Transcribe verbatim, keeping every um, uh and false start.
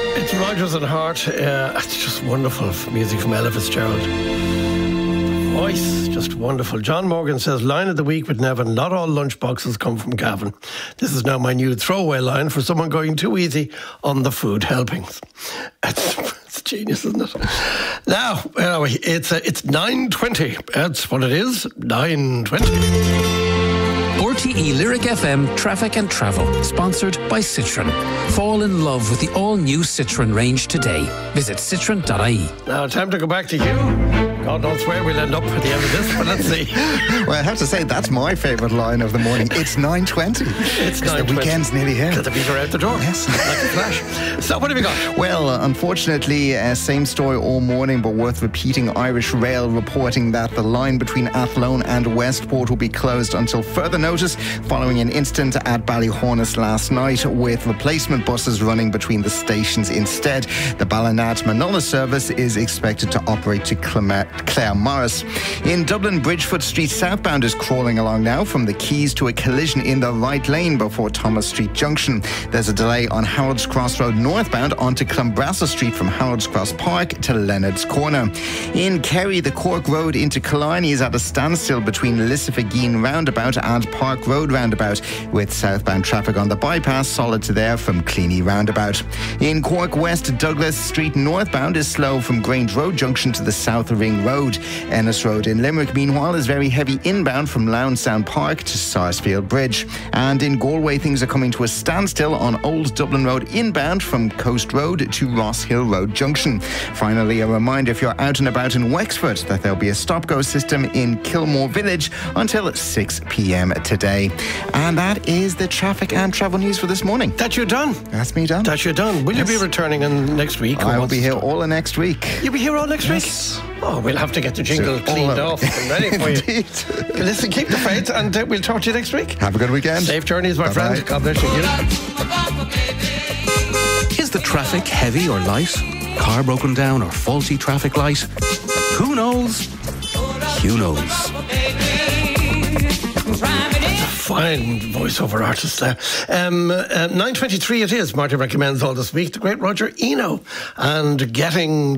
It's Rogers and Hart. Uh, it's just wonderful music from Ella Fitzgerald. The voice, just wonderful. John Morgan says, line of the week with Nevin, not all lunchboxes come from Gavin. This is now my new throwaway line for someone going too easy on the food helpings. It's, it's genius, isn't it? Now, anyway, it's, uh, it's nine twenty. That's what it is, nine twenty. R T E Lyric F M Traffic and Travel, sponsored by Citroen. Fall in love with the all-new Citroen range today. Visit citroen dot I E. Now, time to go back to you. God knows where we'll end up at the end of this, but let's see. Well, I have to say, that's my favourite line of the morning. It's nine twenty. It's nine twenty. The weekend's nearly here. Get the beater out the door. Yes. Like a flash. So, what have we got? Well, uh, unfortunately, uh, same story all morning, but worth repeating. Irish Rail reporting that the line between Athlone and Westport will be closed until further notice, following an incident at Ballyhornis last night with replacement buses running between the stations instead. The Ballynat-Manula service is expected to operate to Clem- Clare Morris. In Dublin, Bridgefoot Street southbound is crawling along now from the Quays to a collision in the right lane before Thomas Street Junction. There's a delay on Harold's Cross Road northbound onto Clonbrassil Street from Harold's Cross Park to Leonard's Corner. In Kerry, the Cork Road into Killarney is at a standstill between Lissafagean roundabout and Park Road roundabout, with southbound traffic on the bypass solid to there from Cleany roundabout. In Cork West, Douglas Street northbound is slow from Grange Road Junction to the South Ring Road. Ennis Road in Limerick, meanwhile, is very heavy inbound from Lownstown Park to Sarsfield Bridge. And in Galway, things are coming to a standstill on Old Dublin Road inbound from Coast Road to Ross Hill Road Junction. Finally, a reminder if you're out and about in Wexford that there'll be a stop-go system in Kilmore Village until six p.m. today. And that is the traffic and travel news for this morning. That you done? That's me done. That you done. Will Yes. you be returning in next week? I will be here all of next week. You'll be here all next Yes. week? Oh, we'll have to get the jingle So, all cleaned of- off and ready for you. Indeed. Listen, keep the faith, and uh, we'll talk to you next week. Have a good weekend. Safe journeys, my Bye-bye. friend. God bless you. Is the traffic heavy or light? Car broken down or faulty traffic light? Who knows? Who knows? Fine voiceover artist there. Um, uh, nine twenty-three it is. Marty recommends all this week. The great Roger Eno. And getting